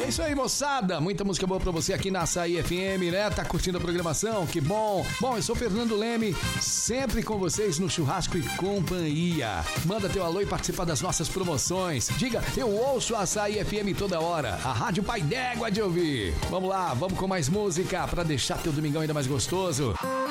É isso aí, moçada. Muita música boa pra você aqui na Açaí FM, né? Tá curtindo a programação? Que bom. Bom, eu sou Fernando Leme, sempre com vocês no Churrasco e Companhia. Manda teu alô e participa das nossas promoções. Diga, eu ouço a Açaí FM toda hora. A Rádio Pai d'Égua de ouvir. Vamos lá, vamos com mais música pra deixar teu domingão ainda mais gostoso.